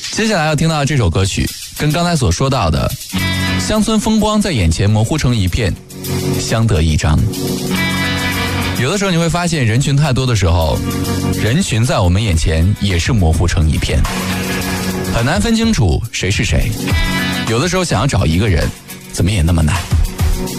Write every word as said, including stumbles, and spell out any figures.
接下来要听到这首歌曲，跟刚才所说到的乡村风光在眼前模糊成一片，相得益彰。有的时候你会发现，人群太多的时候，人群在我们眼前也是模糊成一片，很难分清楚谁是谁。有的时候想要找一个人，怎么也那么难。